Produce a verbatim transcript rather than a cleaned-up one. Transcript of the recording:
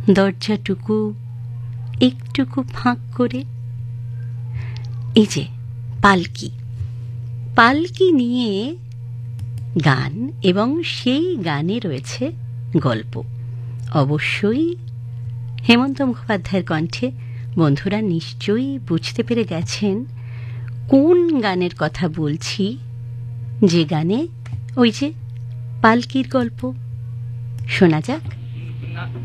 দরজাটুকু একটুকু ফাঁক করে। এই যে পালকি, পালকি নিয়ে গান, এবং সেই গানে রয়েছে গল্প, অবশ্যই হেমন্ত মুখোপাধ্যায়ের কণ্ঠে। বন্ধুরা নিশ্চয়ই বুঝতে পেরে গেছেন কোন গানের কথা বলছি, যে গানে ওই যে পালকির গল্প। শোনা যাক।